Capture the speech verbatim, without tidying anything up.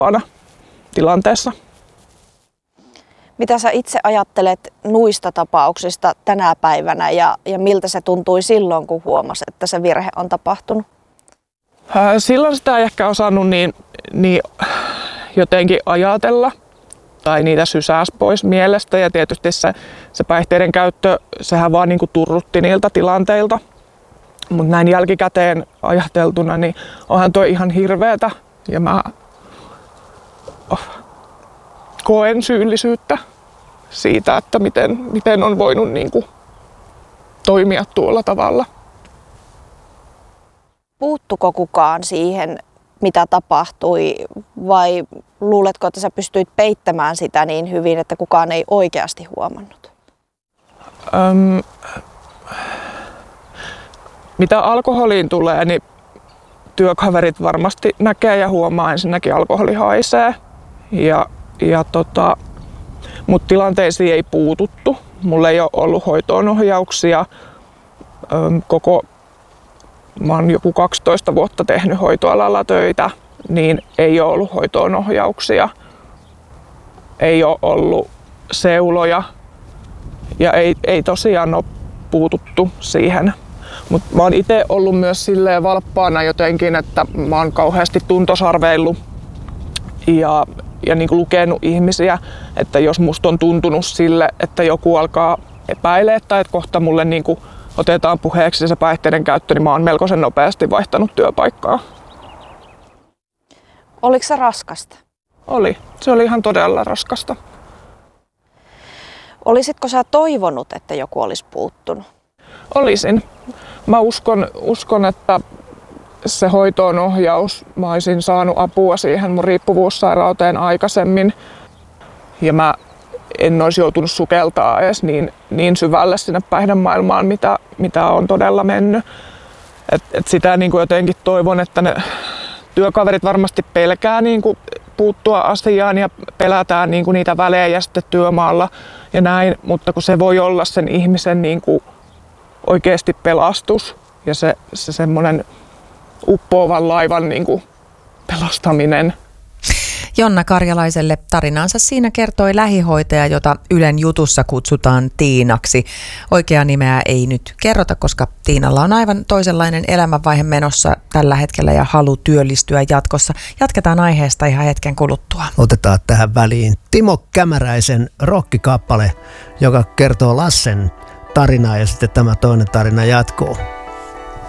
tilanteessa. Mitä sä itse ajattelet nuista tapauksista tänä päivänä ja, ja miltä se tuntui silloin, kun huomasit, että se virhe on tapahtunut? Silloin sitä ei ehkä osannut niin, niin jotenkin ajatella tai niitä sysäsi pois mielestä ja tietysti se, se päihteiden käyttö, sehän vaan niin kuin turrutti niiltä tilanteilta. Mutta näin jälkikäteen ajateltuna, niin onhan tuo ihan hirveetä ja mä oh, koen syyllisyyttä siitä, että miten, miten on voinut niin kuin toimia tuolla tavalla. Puuttuko kukaan siihen, mitä tapahtui, vai luuletko, että sä pystyit peittämään sitä niin hyvin, että kukaan ei oikeasti huomannut? Öm, mitä alkoholiin tulee, niin työkaverit varmasti näkee ja huomaa ensinnäkin alkoholi haisee. Ja, ja tota, mutta tilanteisiin ei puututtu. Mulla ei ole ollut hoitoonohjauksia. Öm, koko, mä oon joku kaksitoista vuotta tehnyt hoitoalalla töitä, niin ei ole ollut hoitoonohjauksia. Ei ole ollut seuloja ja ei, ei tosiaan ole puututtu siihen. Mutta mä oon itse ollut myös silleen valppaana jotenkin, että mä oon kauheasti tuntosarveillut ja, ja niinku lukenut ihmisiä, että jos musta on tuntunut sille, että joku alkaa epäilee tai että kohta mulle niinku otetaan puheeksi se päihteiden käyttö, niin mä oon melkoisen nopeasti vaihtanut työpaikkaa. Oliko se raskasta? Oli. Se oli ihan todella raskasta. Olisitko sä toivonut, että joku olisi puuttunut? Olisin. Mä uskon, uskon, että se hoitoonohjaus, mä olisin saanut apua siihen mun riippuvuussairauteen aikaisemmin. Ja mä en olisi joutunut sukeltaa edes niin, niin syvälle sinne päihdemaailmaan, mitä, mitä on todella mennyt. Et, et sitä niin kuin jotenkin toivon, että ne työkaverit varmasti pelkää niin kuin puuttua asiaan ja pelätään niin kuin niitä välejä sitten työmaalla ja näin, mutta kun se voi olla sen ihmisen niin kuin oikeasti pelastus ja se, se semmoinen uppoavan laivan niin kuin pelastaminen. Jonna Karjalaiselle tarinaansa siinä kertoi lähihoitaja, jota Ylen jutussa kutsutaan Tiinaksi. Oikea nimeä ei nyt kerrota, koska Tiinalla on aivan toisenlainen elämänvaihe menossa tällä hetkellä ja halu työllistyä jatkossa. Jatketaan aiheesta ihan hetken kuluttua. Otetaan tähän väliin Timo Kämäräisen rokkikappale, joka kertoo Lassen tarinaa ja sitten tämä toinen tarina jatkuu.